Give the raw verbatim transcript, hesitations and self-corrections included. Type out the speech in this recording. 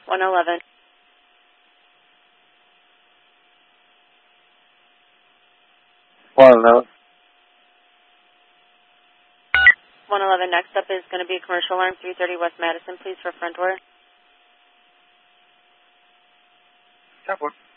one eleven. one eleven. one eleven, next up is going to be commercial alarm three thirty West Madison, please, for front door. Stop one.